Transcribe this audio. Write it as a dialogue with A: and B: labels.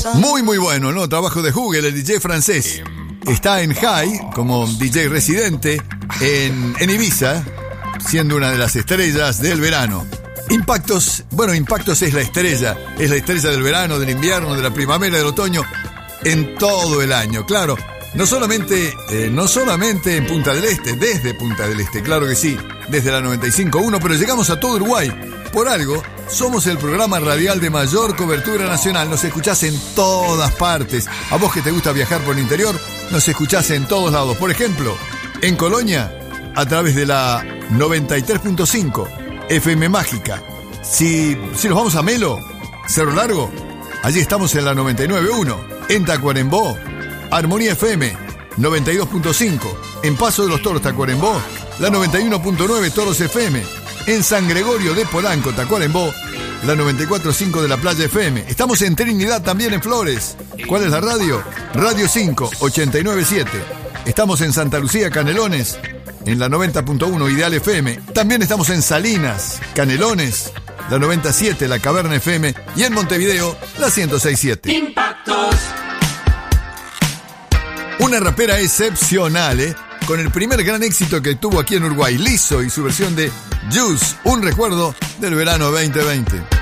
A: Muy bueno, ¿no? Trabajo de Google, el DJ francés. Está en High como DJ residente en Ibiza, siendo una de las estrellas del verano. Impactos es la estrella del verano, del invierno, de la primavera, del otoño, en todo el año, claro. No solamente en Punta del Este, desde Punta del Este, claro que sí, desde la 95.1, pero llegamos a todo Uruguay. Por algo, somos el programa radial de mayor cobertura nacional. Nos escuchás en todas partes. A vos que te gusta viajar por el interior, nos escuchás en todos lados. Por ejemplo, en Colonia, a través de la 93.5, FM Mágica. Si nos vamos a Melo, Cerro Largo, allí estamos en la 99.1. En Tacuarembó, Armonía FM, 92.5. En Paso de los Toros, Tacuarembó, la 91.9 Toros FM. En San Gregorio de Polanco, Tacuarembó, la 94.5 de la Playa FM. Estamos en Trinidad, también en Flores. ¿Cuál es la radio? Radio 5, 89.7. Estamos en Santa Lucía, Canelones, en la 90.1 Ideal FM. También estamos en Salinas, Canelones, la 97, la Caverna FM. Y en Montevideo, la 106.7.
B: Impactos.
A: Una rapera excepcional, con el primer gran éxito que tuvo aquí en Uruguay, Lizzo y su versión de Juice, un recuerdo del verano 2020.